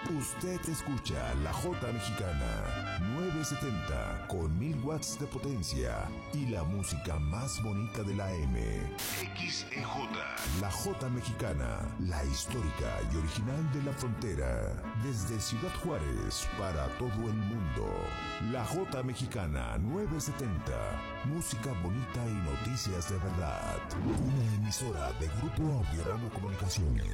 Usted escucha La Jota Mexicana 970 con 1000 watts de potencia y la música más bonita de la M. XEJ. La Jota Mexicana, la histórica y original de la frontera. Desde Ciudad Juárez para todo el mundo. La Jota Mexicana 970. Música bonita y noticias de verdad. Una emisora de Grupo Audio Ramo Comunicaciones.